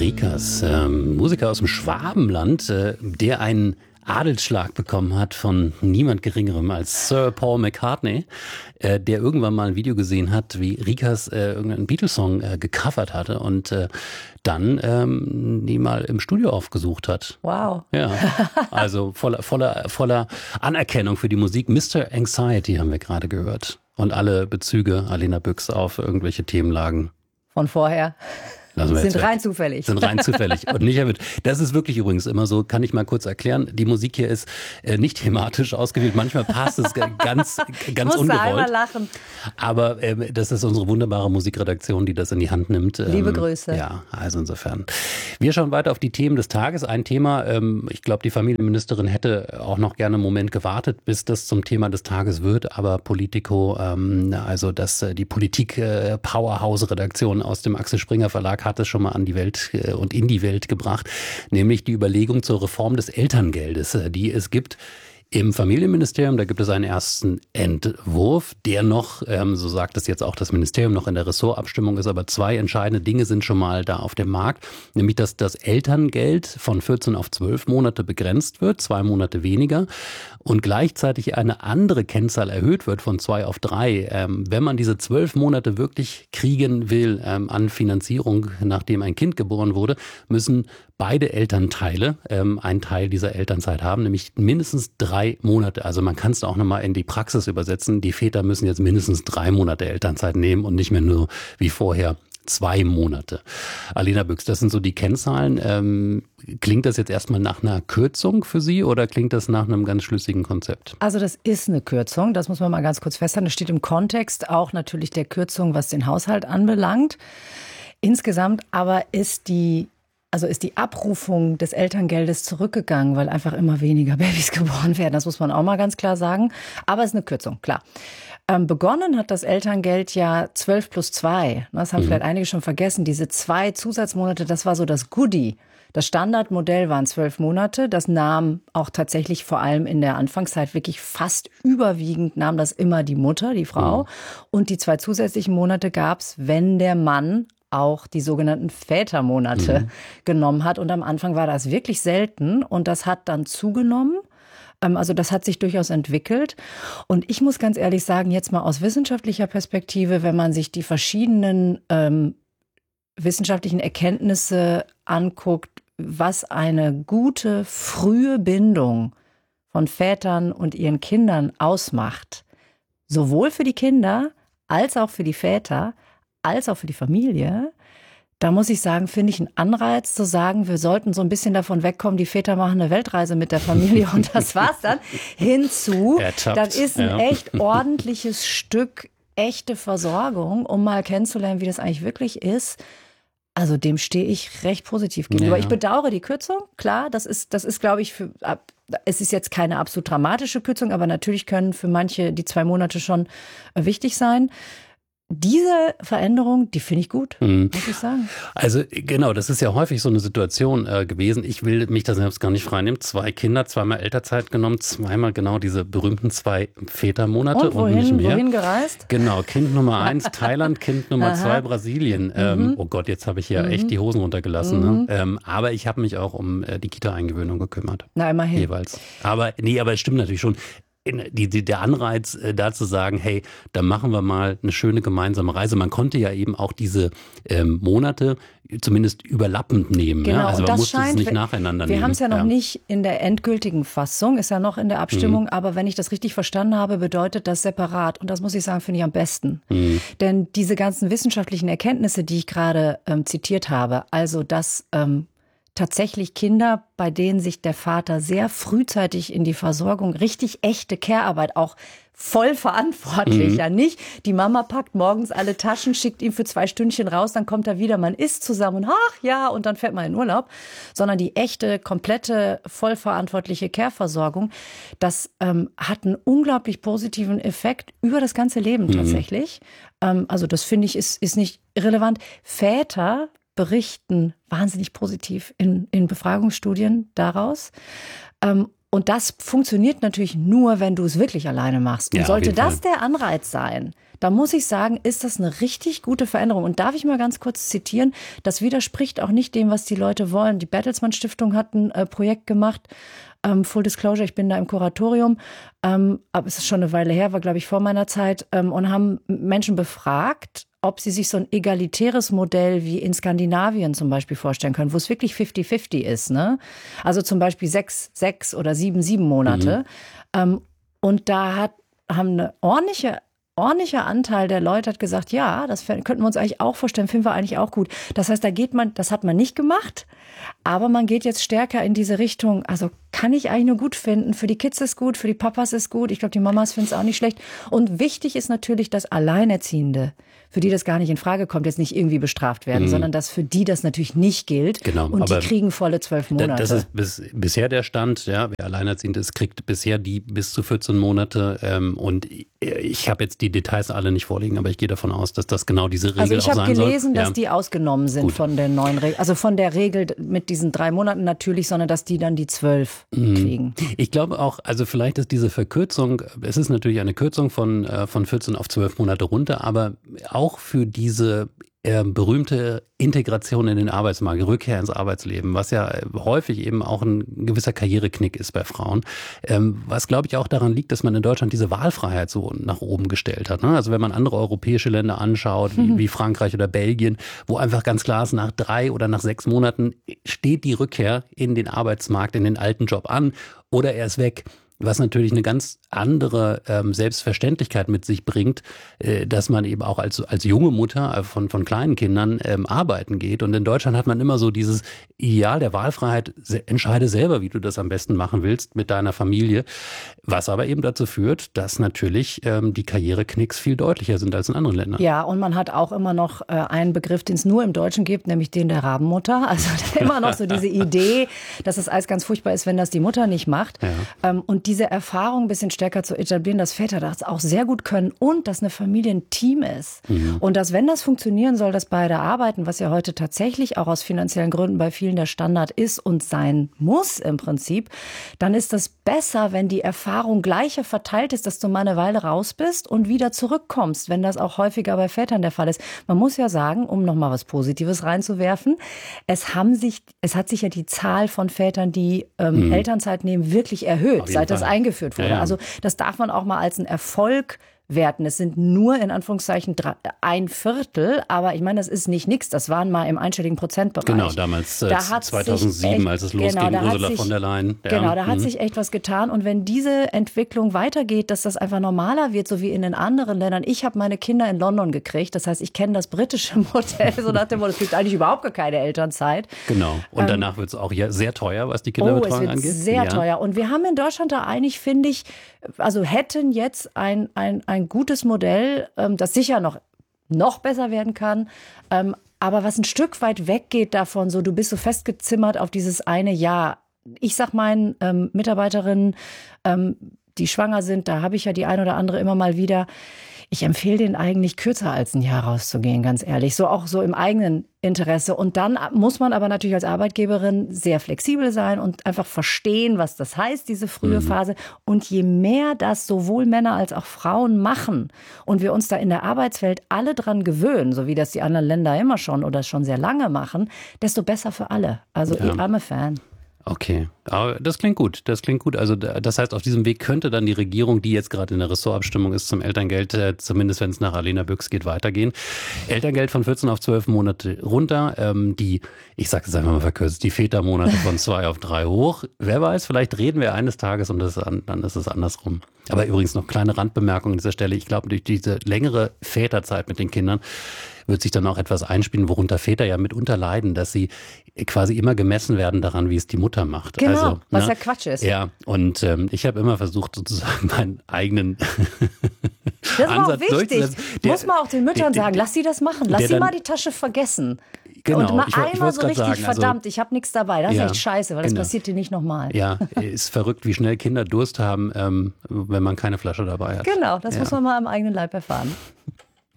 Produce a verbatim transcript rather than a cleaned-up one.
Rikas, ähm, Musiker aus dem Schwabenland, äh, der einen Adelsschlag bekommen hat von niemand Geringerem als Sir Paul McCartney, äh, der irgendwann mal ein Video gesehen hat, wie Rikas äh, irgendeinen Beatles-Song äh, gecovert hatte und äh, dann ähm, die mal im Studio aufgesucht hat. Wow. Ja, also voller, voller, voller Anerkennung für die Musik. Mister Anxiety haben wir gerade gehört. Und alle Bezüge, Alena Büchs, auf irgendwelche Themenlagen Von vorher. Lassen wir sind jetzt rein weg. zufällig. Sind rein zufällig und nicht erwähnt. Das ist wirklich übrigens immer so, kann ich mal kurz erklären. Die Musik hier ist äh, nicht thematisch ausgewählt. Manchmal passt es ganz, ganz ich musste ungewollt. einmal lachen. Aber äh, das ist unsere wunderbare Musikredaktion, die das in die Hand nimmt. Ähm, Liebe Grüße. Ja, also insofern. Wir schauen weiter auf die Themen des Tages. Ein Thema, ähm, ich glaube, die Familienministerin hätte auch noch gerne einen Moment gewartet, bis das zum Thema des Tages wird. Aber Politico, ähm, also das, die Politik-Powerhouse-Redaktion aus dem Axel Springer Verlag hat es schon mal an die Welt und in die Welt gebracht, nämlich die Überlegung zur Reform des Elterngeldes, die es gibt im Familienministerium. Da gibt es einen ersten Entwurf, der noch, ähm, so sagt es jetzt auch das Ministerium, noch in der Ressortabstimmung ist, aber zwei entscheidende Dinge sind schon mal da auf dem Markt, nämlich dass das Elterngeld von vierzehn auf zwölf Monate begrenzt wird, zwei Monate weniger, und gleichzeitig eine andere Kennzahl erhöht wird von zwei auf drei. Ähm, wenn man diese zwölf Monate wirklich kriegen will ähm, an Finanzierung, nachdem ein Kind geboren wurde, müssen beide Elternteile ähm, einen Teil dieser Elternzeit haben, nämlich mindestens drei Monate. Also man kann es auch nochmal in die Praxis übersetzen. Die Väter müssen jetzt mindestens drei Monate Elternzeit nehmen und nicht mehr nur wie vorher zwei Monate. Alena Büchs, das sind so die Kennzahlen. Ähm, klingt das jetzt erstmal nach einer Kürzung für Sie oder klingt das nach einem ganz schlüssigen Konzept? Also das ist eine Kürzung, das muss man mal ganz kurz festhalten. Das steht im Kontext auch natürlich der Kürzung, was den Haushalt anbelangt. Insgesamt aber ist die Also ist die Abrufung des Elterngeldes zurückgegangen, weil einfach immer weniger Babys geboren werden. Das muss man auch mal ganz klar sagen. Aber es ist eine Kürzung, klar. Ähm, begonnen hat das Elterngeld ja zwölf plus zwei. Das haben mhm. vielleicht einige schon vergessen. Diese zwei Zusatzmonate, das war so das Goodie. Das Standardmodell waren zwölf Monate. Das nahm auch tatsächlich vor allem in der Anfangszeit wirklich fast überwiegend, nahm das immer die Mutter, die Frau. Mhm. Und die zwei zusätzlichen Monate gab's, wenn der Mann auch die sogenannten Vätermonate mhm. genommen hat. Und am Anfang war das wirklich selten und das hat dann zugenommen. Also das hat sich durchaus entwickelt. Und ich muss ganz ehrlich sagen, jetzt mal aus wissenschaftlicher Perspektive, wenn man sich die verschiedenen ähm, wissenschaftlichen Erkenntnisse anguckt, was eine gute, frühe Bindung von Vätern und ihren Kindern ausmacht, sowohl für die Kinder als auch für die Väter, als auch für die Familie, da muss ich sagen, finde ich einen Anreiz zu sagen, wir sollten so ein bisschen davon wegkommen, die Väter machen eine Weltreise mit der Familie und das war's dann, hinzu. Das ist ein ja. echt ordentliches Stück echte Versorgung, um mal kennenzulernen, wie das eigentlich wirklich ist. Also dem stehe ich recht positiv gegenüber. Ja. Ich bedauere die Kürzung, klar, das ist, das ist, glaube ich, für, es ist jetzt keine absolut dramatische Kürzung, aber natürlich können für manche die zwei Monate schon wichtig sein. Diese Veränderung, die finde ich gut, mhm. muss ich sagen. Also genau, das ist ja häufig so eine Situation äh, gewesen. Ich will mich da selbst gar nicht freinehmen. Zwei Kinder, zweimal Elternzeit genommen, zweimal genau diese berühmten zwei Vätermonate und, wohin, und nicht mehr. wohin gereist? Genau, Kind Nummer eins Thailand, Kind Nummer Aha. zwei Brasilien. Ähm, mhm. Oh Gott, jetzt habe ich hier mhm. echt die Hosen runtergelassen. Mhm. Ne? Ähm, aber ich habe mich auch um äh, die Kita-Eingewöhnung gekümmert. Na, immerhin. Jeweils. Aber nee, aber es stimmt natürlich schon. Die, die, der Anreiz, äh, da zu sagen, hey, da machen wir mal eine schöne gemeinsame Reise. Man konnte ja eben auch diese ähm, Monate zumindest überlappend nehmen. Genau, ja? Also und man das musste scheint, es nicht nacheinander wir nehmen. Wir haben es ja noch ja. nicht in der endgültigen Fassung, ist ja noch in der Abstimmung, mhm. aber wenn ich das richtig verstanden habe, bedeutet das separat. Und das muss ich sagen, finde ich am besten. Mhm. Denn diese ganzen wissenschaftlichen Erkenntnisse, die ich gerade ähm, zitiert habe, also dass ähm, tatsächlich Kinder, bei denen sich der Vater sehr frühzeitig in die Versorgung, richtig echte Care-Arbeit, auch voll verantwortlich, mhm. ja nicht. Die Mama packt morgens alle Taschen, schickt ihn für zwei Stündchen raus, dann kommt er wieder, man isst zusammen und ach ja, und dann fährt man in Urlaub. Sondern die echte, komplette, vollverantwortliche Care-Versorgung, das ähm, hat einen unglaublich positiven Effekt über das ganze Leben tatsächlich. Mhm. Ähm, also das finde ich ist, ist nicht irrelevant. Väter berichten wahnsinnig positiv in, in Befragungsstudien daraus. Ähm, und das funktioniert natürlich nur, wenn du es wirklich alleine machst. Und ja, sollte das der Anreiz sein, da muss ich sagen, ist das eine richtig gute Veränderung. Und darf ich mal ganz kurz zitieren, das widerspricht auch nicht dem, was die Leute wollen. Die Bertelsmann Stiftung hat ein äh, Projekt gemacht, ähm, Full Disclosure, ich bin da im Kuratorium, ähm, aber es ist schon eine Weile her, war glaube ich vor meiner Zeit, ähm, und haben Menschen befragt, ob sie sich so ein egalitäres Modell wie in Skandinavien zum Beispiel vorstellen können, wo es wirklich fifty fifty ist, ne? Also zum Beispiel sechs, sechs oder sieben, sieben Monate. Mhm. Ähm, und da hat, haben eine ordentliche ordentlicher Anteil der Leute hat gesagt, ja, das könnten wir uns eigentlich auch vorstellen, finden wir eigentlich auch gut. Das heißt, da geht man, das hat man nicht gemacht, aber man geht jetzt stärker in diese Richtung. Also kann ich eigentlich nur gut finden. Für die Kids ist gut, für die Papas ist gut. Ich glaube, die Mamas finden es auch nicht schlecht. Und wichtig ist natürlich, dass Alleinerziehende, für die das gar nicht in Frage kommt, jetzt nicht irgendwie bestraft werden, mhm. sondern dass für die das natürlich nicht gilt. Genau, und die kriegen volle zwölf Monate. Das ist bis, bisher der Stand. Ja, wer alleinerziehend ist, kriegt bisher die bis zu vierzehn Monate. Ähm, und ich habe jetzt die Details alle nicht vorliegen, aber ich gehe davon aus, dass das genau diese Regel also auch sein soll. Ich habe gelesen, dass ja. die ausgenommen sind Gut. von den neuen Regeln. Also von der Regel mit diesen drei Monaten natürlich, sondern dass die dann die zwölf mhm. kriegen. Ich glaube auch, also vielleicht ist diese Verkürzung, es ist natürlich eine Kürzung von, von vierzehn auf zwölf Monate runter, aber auch für diese äh, berühmte Integration in den Arbeitsmarkt, Rückkehr ins Arbeitsleben, was ja häufig eben auch ein gewisser Karriereknick ist bei Frauen, ähm, was glaube ich auch daran liegt, dass man in Deutschland diese Wahlfreiheit so nach oben gestellt hat. Ne? Also wenn man andere europäische Länder anschaut, wie, wie Frankreich oder Belgien, wo einfach ganz klar ist, nach drei oder nach sechs Monaten steht die Rückkehr in den Arbeitsmarkt, in den alten Job an oder er ist weg. Was natürlich eine ganz andere ähm, Selbstverständlichkeit mit sich bringt, äh, dass man eben auch als, als junge Mutter äh, von, von kleinen Kindern ähm, arbeiten geht. Und in Deutschland hat man immer so dieses Ideal der Wahlfreiheit, se- entscheide selber, wie du das am besten machen willst mit deiner Familie. Was aber eben dazu führt, dass natürlich ähm, die Karriereknicks viel deutlicher sind als in anderen Ländern. Ja, und man hat auch immer noch äh, einen Begriff, den es nur im Deutschen gibt, nämlich den der Rabenmutter. Also immer noch so diese Idee, dass es alles ganz furchtbar ist, wenn das die Mutter nicht macht. Ja. Ähm, und diese Erfahrung ein bisschen stärker zu etablieren, dass Väter das auch sehr gut können und dass eine Familie ein Team ist. Mhm. Und dass, wenn das funktionieren soll, dass beide arbeiten, was ja heute tatsächlich auch aus finanziellen Gründen bei vielen der Standard ist und sein muss im Prinzip, dann ist das besser, wenn die Erfahrung gleicher verteilt ist, dass du mal eine Weile raus bist und wieder zurückkommst, wenn das auch häufiger bei Vätern der Fall ist. Man muss ja sagen, um nochmal was Positives reinzuwerfen, es haben sich, es hat sich ja die Zahl von Vätern, die ähm, mhm. Elternzeit nehmen, wirklich erhöht, seit das eingeführt wurde. Ja, ja. Also das darf man auch mal als einen Erfolg werten. Es sind nur in Anführungszeichen drei, ein Viertel, aber ich meine, das ist nicht nichts. Das waren mal im einstelligen Prozentbereich. Genau, damals äh, da zweitausendsieben, echt, als es losging, genau, Ursula sich, von der Leyen. Ja. Genau, da hat mhm. sich echt was getan. Und wenn diese Entwicklung weitergeht, dass das einfach normaler wird, so wie in den anderen Ländern. Ich habe meine Kinder in London gekriegt. Das heißt, ich kenne das britische Modell. So nach dem Motto, es gibt eigentlich überhaupt gar keine Elternzeit. Genau. Und ähm, danach wird es auch sehr teuer, was die Kinderbetreuung oh, es wird angeht. Sehr ja. teuer. Und wir haben in Deutschland da eigentlich, finde ich, also hätten jetzt ein, ein, ein gutes Modell, ähm, das sicher noch, noch besser werden kann, ähm, aber was ein Stück weit weggeht davon, so du bist so festgezimmert auf dieses eine Jahr. Ich sag meinen ähm, Mitarbeiterinnen, ähm, die schwanger sind, da habe ich ja die ein oder andere immer mal wieder, ich empfehle denen eigentlich kürzer als ein Jahr rauszugehen, ganz ehrlich. So auch so im eigenen Interesse. Und dann muss man aber natürlich als Arbeitgeberin sehr flexibel sein und einfach verstehen, was das heißt, diese frühe mhm. Phase. Und je mehr das sowohl Männer als auch Frauen machen und wir uns da in der Arbeitswelt alle dran gewöhnen, so wie das die anderen Länder immer schon oder schon sehr lange machen, desto besser für alle. Also ja. I'm a fan. Okay, aber das klingt gut, das klingt gut. Also das heißt, auf diesem Weg könnte dann die Regierung, die jetzt gerade in der Ressortabstimmung ist zum Elterngeld, zumindest wenn es nach Alena Büchs geht, weitergehen. Elterngeld von vierzehn auf zwölf Monate runter, ähm, die, ich sage es einfach mal verkürzt, die Vätermonate von zwei auf drei hoch. Wer weiß, vielleicht reden wir eines Tages und das, dann ist es andersrum. Aber übrigens noch kleine Randbemerkung an dieser Stelle. Ich glaube, durch diese längere Väterzeit mit den Kindern wird sich dann auch etwas einspielen, worunter Väter ja mitunter leiden, dass sie quasi immer gemessen werden daran, wie es die Mutter macht. Genau, also, was ne? ja Quatsch ist. Ja, und ähm, ich habe immer versucht, sozusagen meinen eigenen Das ist auch wichtig. Der, Muss man auch den Müttern der, sagen, lass sie das machen. Lass sie dann, mal die Tasche vergessen. Genau, und mal ich, einmal ich so richtig, sagen, verdammt, also, ich habe nichts dabei. Das ist ja, echt scheiße, weil das genau. passiert dir nicht nochmal. Ja, ist verrückt, wie schnell Kinder Durst haben, ähm, wenn man keine Flasche dabei hat. Genau, das ja. muss man mal am eigenen Leib erfahren.